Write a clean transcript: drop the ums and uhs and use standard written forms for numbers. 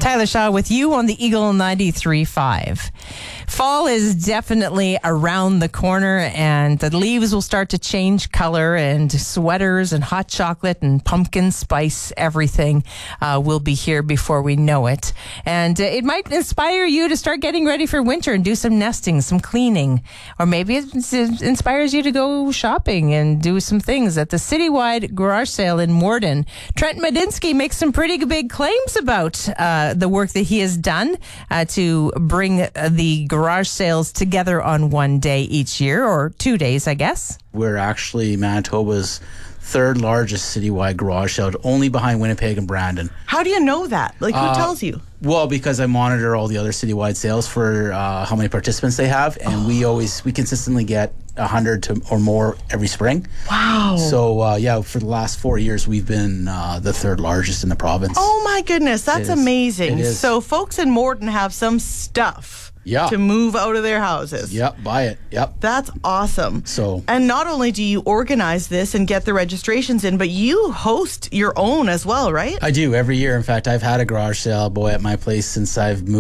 Tyler Shaw with you on the Eagle 93.5. Fall is definitely around the corner, and the leaves will start to change color, and sweaters and hot chocolate and pumpkin spice, everything will be here before we know it. And it might inspire you to start getting ready for winter and do some nesting, some cleaning. Or maybe it inspires you to go shopping and do some things at the citywide garage sale in Morden. Trent Medinsky makes some pretty big claims about the work that he has done to bring the garage sales together on one day each year, or 2 days, I guess. We're actually Manitoba's third largest citywide garage sale, only behind Winnipeg and Brandon. How do you know that? Like, who tells you? Well, because I monitor all the other citywide sales for how many participants they have, and we consistently get 100 or more every spring. Wow. So, for the last 4 years, we've been the third largest in the province. Oh, my goodness. That's amazing. It is. So folks in Morden have some stuff to move out of their houses. Yep, buy it. Yep. That's awesome. And not only do you organize this and get the registrations in, but you host your own as well, right? I do every year. In fact, I've had a garage sale, at my place since I've moved